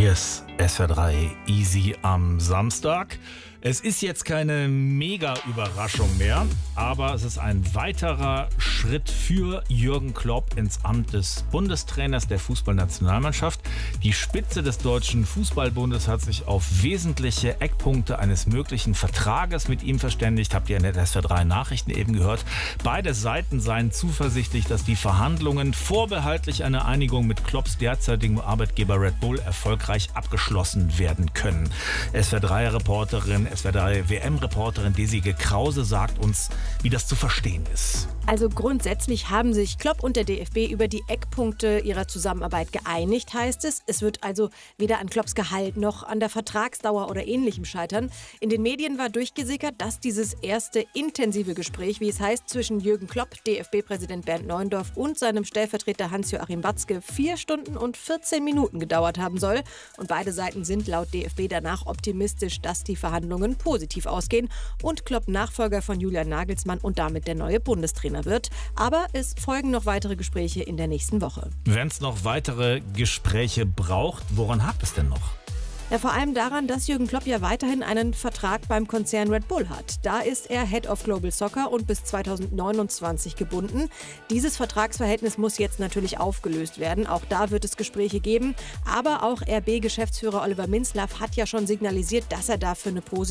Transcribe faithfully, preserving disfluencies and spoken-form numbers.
Hier ist S W R drei Easy am Samstag. Es ist jetzt keine Mega-Überraschung mehr, aber es ist ein weiterer Schritt für Jürgen Klopp ins Amt des Bundestrainers der Fußballnationalmannschaft. Die Spitze des Deutschen Fußballbundes hat sich auf wesentliche Eckpunkte eines möglichen Vertrages mit ihm verständigt. Habt ihr in der S W R drei Nachrichten eben gehört. Beide Seiten seien zuversichtlich, dass die Verhandlungen vorbehaltlich einer Einigung mit Klopps derzeitigem Arbeitgeber Red Bull erfolgreich abgeschlossen werden können. S W R drei-Reporterin S W R drei W M-Reporterin Desiree Krause sagt uns, wie das zu verstehen ist. Also grundsätzlich haben sich Klopp und der D F B über die Eckpunkte ihrer Zusammenarbeit geeinigt, heißt es. Es wird also weder an Klopps Gehalt noch an der Vertragsdauer oder Ähnlichem scheitern. In den Medien war durchgesickert, dass dieses erste intensive Gespräch, wie es heißt, zwischen Jürgen Klopp, D F B-Präsident Bernd Neuendorf und seinem Stellvertreter Hans-Joachim Watzke vier Stunden und vierzehn Minuten gedauert haben soll. Und beide Seiten sind laut D F B danach optimistisch, dass die Verhandlungen positiv ausgehen und Klopp Nachfolger von Julian Nagelsmann und damit der neue Bundestrainer wird. Aber es folgen noch weitere Gespräche in der nächsten Woche. Wenn es noch weitere Gespräche braucht, woran hakt es denn noch? Ja, vor allem daran, dass Jürgen Klopp ja weiterhin einen Vertrag beim Konzern Red Bull hat. Da ist er Head of Global Soccer und bis zweitausendneunundzwanzig gebunden. Dieses Vertragsverhältnis muss jetzt natürlich aufgelöst werden. Auch da wird es Gespräche geben. Aber auch R B-Geschäftsführer Oliver Minzlaff hat ja schon signalisiert, dass er dafür eine positive